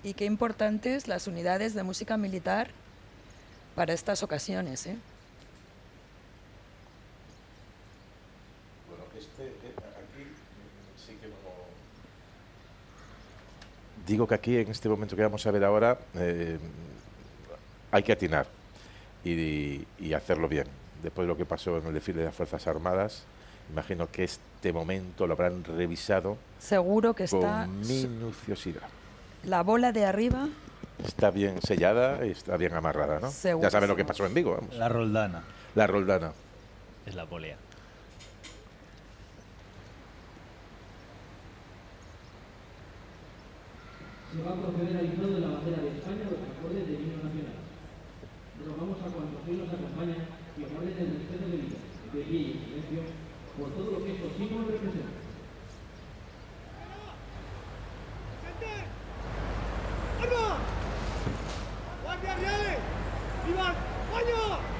Y qué importantes las unidades de música militar para estas ocasiones, ¿eh? Bueno, aquí sí que no... Digo que aquí, en este momento que vamos a ver ahora, hay que atinar y hacerlo bien. Después de lo que pasó en el desfile de las Fuerzas Armadas, imagino que este momento lo habrán revisado Seguro que está con minuciosidad. la bola de arriba. Está bien sellada y está bien amarrada, ¿no? Ya saben lo que pasó en Vigo, vamos. La roldana. La roldana. Es la polea. Se va a proceder al izado de la bandera de España los acordes del himno nacional. Rogamos a cuantos hoy nos acompañan que guarden el respeto debido, de pie y en silencio, por todo lo que estos símbolos representan. ¡Arma! ¡Guardia reales! ¡Viva España!